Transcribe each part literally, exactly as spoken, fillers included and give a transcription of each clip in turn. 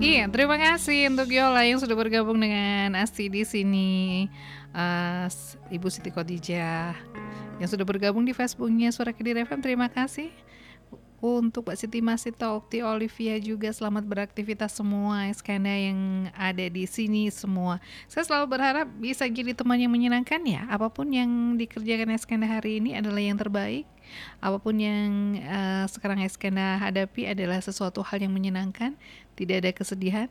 Iya, terima kasih untuk Yola yang sudah bergabung dengan Asti di sini. Eee, s Ibu Siti Khadijah yang sudah bergabung di Facebooknya Suara Kediri F M, terima kasih. Untuk Mbak Siti Masita, Okti, Olivia juga selamat beraktivitas semua, Iskandar yang ada di sini semua. Saya selalu berharap bisa jadi teman yang menyenangkan ya. Apapun yang dikerjakan Iskandar hari ini adalah yang terbaik. Apapun yang uh, sekarang Iskandar hadapi adalah sesuatu hal yang menyenangkan. Tidak ada kesedihan.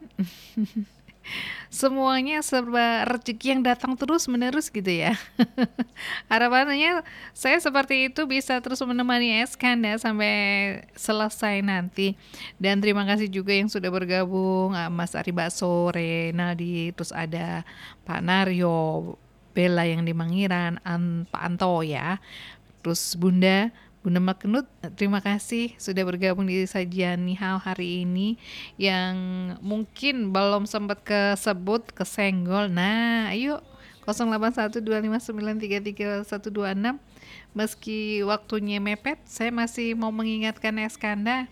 Semuanya serba rezeki yang datang terus menerus gitu ya. Harapannya saya seperti itu bisa terus menemani Eskanda sampai selesai nanti. Dan terima kasih juga yang sudah bergabung, ah, Mas Ari Bakso, Renaldi, terus ada Pak Naryo, Bella yang di Mangiran, An, Pak Anto ya. Terus Bunda Bunda Makenut, terima kasih sudah bergabung di sajian Nihao hari ini yang mungkin belum sempat kesebut, kesenggol. Nah, ayo nol delapan satu dua lima sembilan tiga tiga satu dua enam. Meski waktunya mepet, saya masih mau mengingatkan Eskanda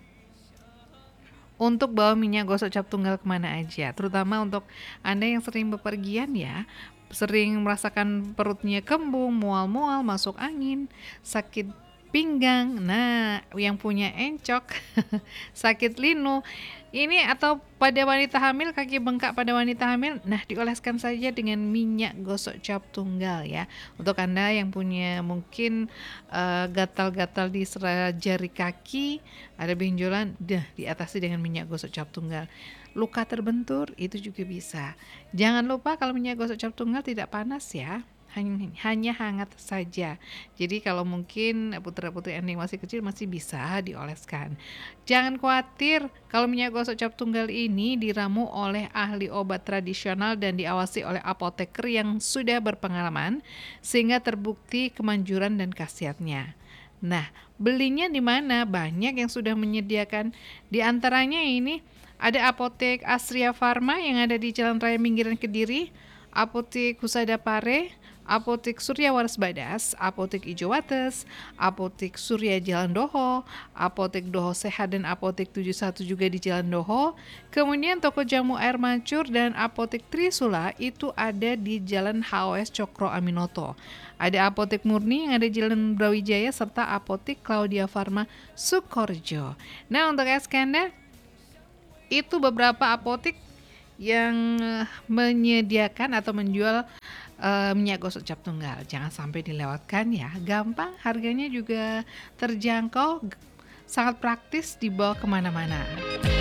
untuk bawa minyak gosok cap tunggal kemana aja, terutama untuk Anda yang sering bepergian ya, sering merasakan perutnya kembung, mual-mual, masuk angin, sakit pinggang, nah yang punya encok, sakit linu, ini atau pada wanita hamil, kaki bengkak pada wanita hamil, nah dioleskan saja dengan minyak gosok cap tunggal ya. Untuk Anda yang punya mungkin uh, gatal-gatal di sela jari kaki, ada benjolan, dah diatasi dengan minyak gosok cap tunggal. Luka terbentur itu juga bisa. Jangan lupa kalau minyak gosok cap tunggal tidak panas ya, hanya, hanya hangat saja. Jadi kalau mungkin putra-putri Anda yang masih kecil masih bisa dioleskan. Jangan khawatir kalau minyak gosok cap tunggal ini diramu oleh ahli obat tradisional dan diawasi oleh apoteker yang sudah berpengalaman sehingga terbukti kemanjuran dan khasiatnya. Nah, belinya di mana? Banyak yang sudah menyediakan. Di antaranya ini ada Apotek Asria Farma yang ada di Jalan Raya Minggiran Kediri, Apotek Husada Pare, Apotek Surya Waras Badas, Apotek Ijo Wates, Apotek Surya Jalan Doho, Apotek Doho Sehat dan Apotek tujuh puluh satu juga di Jalan Doho. Kemudian toko jamu air mancur dan Apotek Trisula itu ada di Jalan H O S Cokro Aminoto. Ada Apotek Murni yang ada di Jalan Brawijaya serta Apotek Claudia Farma Sukorjo. Nah, untuk Eskanda itu beberapa apotek yang menyediakan atau menjual uh, minyak gosok cap tunggal. Jangan sampai dilewatkan ya. Gampang, harganya juga terjangkau, sangat praktis dibawa kemana-mana.